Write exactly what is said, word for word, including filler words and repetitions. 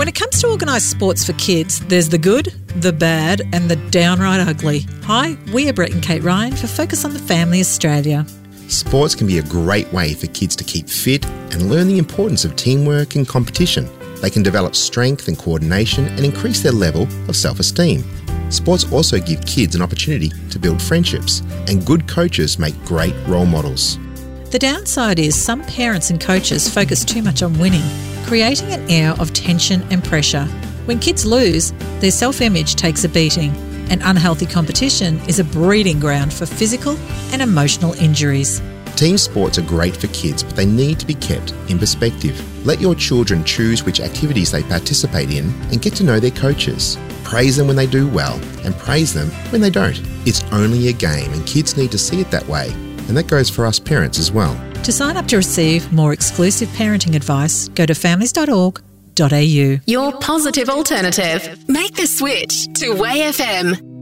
When it comes to organised sports for kids, there's the good, the bad and the downright ugly. Hi, we are Brett and Kate Ryan for Focus on the Family Australia. Sports can be a great way for kids to keep fit and learn the importance of teamwork and competition. They can develop strength and coordination and increase their level of self-esteem. Sports also give kids an opportunity to build friendships, and good coaches make great role models. The downside is some parents and coaches focus too much on winning, creating an air of tension and pressure. When kids lose, their self-image takes a beating, and unhealthy competition is a breeding ground for physical and emotional injuries. Team sports are great for kids, but they need to be kept in perspective. Let your children choose which activities they participate in and get to know their coaches. Praise them when they do well and praise them when they don't. It's only a game and kids need to see it that way. And that goes for us parents as well. To sign up to receive more exclusive parenting advice, go to families dot org dot a u. Your positive alternative. Make the switch to W A Y F M.